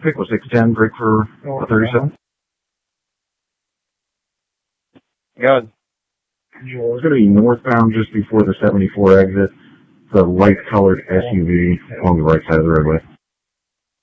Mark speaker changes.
Speaker 1: traffic was 610, break for a 37.
Speaker 2: Good.
Speaker 1: It's going to be northbound just before the 74 exit. The light-colored SUV along the right side of the roadway.